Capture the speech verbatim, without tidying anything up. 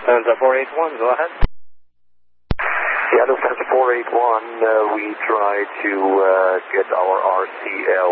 Lufthansa four eight one, go ahead. Yeah, Lufthansa four eight one, uh, we try to uh, get our R C L